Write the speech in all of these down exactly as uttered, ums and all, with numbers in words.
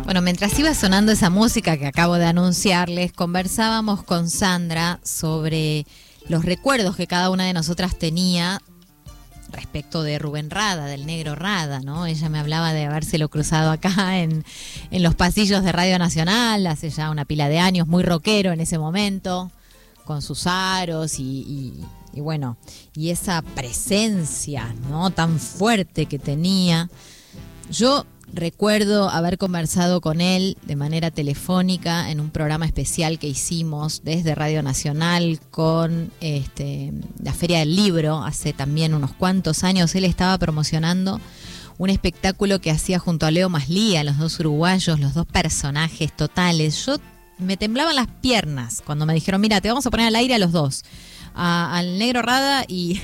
Bueno, mientras iba sonando esa música que acabo de anunciarles, conversábamos con Sandra sobre los recuerdos que cada una de nosotras tenía respecto de Rubén Rada, del Negro Rada, ¿no? Ella me hablaba de habérselo cruzado acá en, en los pasillos de Radio Nacional hace ya una pila de años, muy rockero en ese momento, con sus aros y, y, y bueno, y esa presencia, ¿no?, tan fuerte que tenía. Yo recuerdo haber conversado con él de manera telefónica en un programa especial que hicimos desde Radio Nacional con este, la Feria del Libro hace también unos cuantos años. Él estaba promocionando un espectáculo que hacía junto a Leo Maslía, los dos uruguayos, los dos personajes totales. Yo me temblaban las piernas cuando me dijeron, mira, te vamos a poner al aire a los dos, a, al Negro Rada y,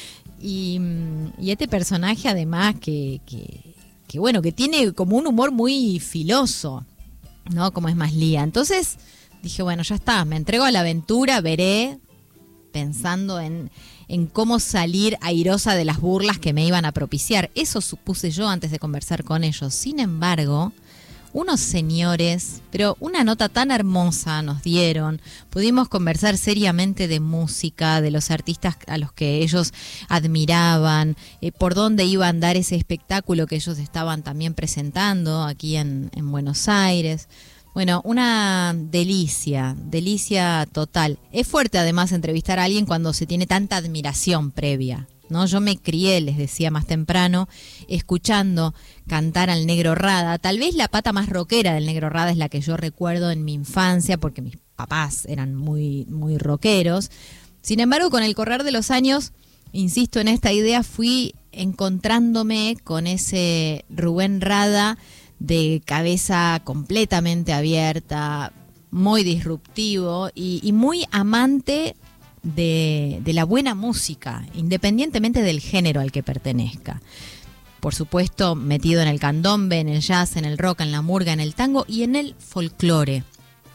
y, y este personaje además que... que que bueno, que tiene como un humor muy filoso, ¿no? Como es Maslía. Entonces dije, bueno, ya está, me entrego a la aventura, veré, pensando en, en cómo salir airosa de las burlas que me iban a propiciar. Eso supuse yo antes de conversar con ellos. Sin embargo, unos señores, pero una nota tan hermosa nos dieron. Pudimos conversar seriamente de música, de los artistas a los que ellos admiraban, eh, por dónde iba a andar ese espectáculo que ellos estaban también presentando aquí en, en Buenos Aires. Bueno, una delicia, delicia total. Es fuerte además entrevistar a alguien cuando se tiene tanta admiración previa, ¿no? Yo me crié, les decía más temprano, escuchando cantar al Negro Rada. Tal vez la pata más rockera del Negro Rada es la que yo recuerdo en mi infancia, porque mis papás eran muy, muy rockeros. Sin embargo, con el correr de los años, insisto en esta idea, fui encontrándome con ese Rubén Rada de cabeza completamente abierta, muy disruptivo y, y muy amante de, de la buena música, independientemente del género al que pertenezca. Por supuesto, metido en el candombe, en el jazz, en el rock, en la murga, en el tango y en el folclore.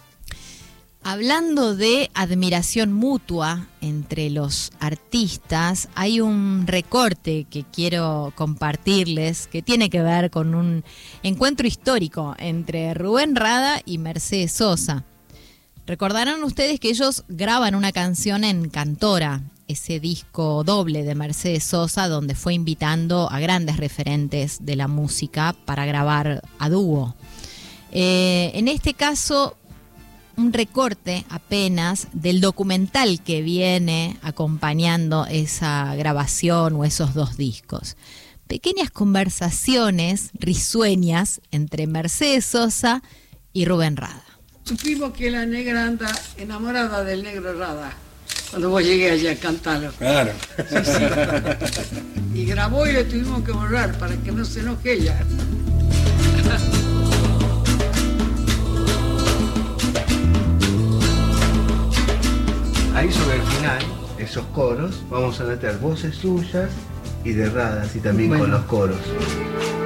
Hablando de admiración mutua entre los artistas, hay un recorte que quiero compartirles que tiene que ver con un encuentro histórico entre Rubén Rada y Mercedes Sosa. Recordarán ustedes que ellos graban una canción en Cantora, ese disco doble de Mercedes Sosa, donde fue invitando a grandes referentes de la música para grabar a dúo. Eh, en este caso, un recorte apenas del documental que viene acompañando esa grabación o esos dos discos. Pequeñas conversaciones risueñas entre Mercedes Sosa y Rubén Rada. Supimos que la negra anda enamorada del Negro Rada cuando vos llegué allá a cantarlo. Claro. Sí, sí. Y grabó y lo tuvimos que borrar para que no se enoje ella. Ahí sobre el final, esos coros, vamos a meter voces suyas y de Rada, así también bueno, con los coros.